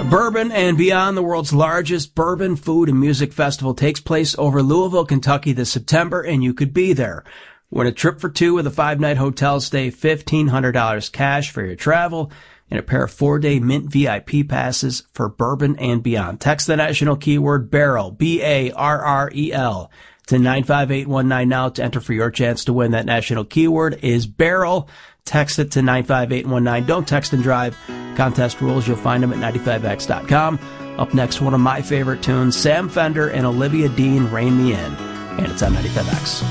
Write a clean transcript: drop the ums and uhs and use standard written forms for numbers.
Bourbon and Beyond, the world's largest bourbon, food, and music festival, takes place over Louisville, Kentucky this September, and you could be there. Win a trip for two with a 5-night hotel stay, $1,500 cash for your travel, and a pair of 4-day Mint VIP passes for Bourbon and Beyond. Text the national keyword BARREL, B-A-R-R-E-L, to 95819 now to enter for your chance to win. That national keyword is BARREL. Text it to 95819. Don't text and drive. Contest rules, you'll find them at 95x.com. Up next, one of my favorite tunes, Sam Fender and Olivia Dean, Rain Me In. And it's on 95X.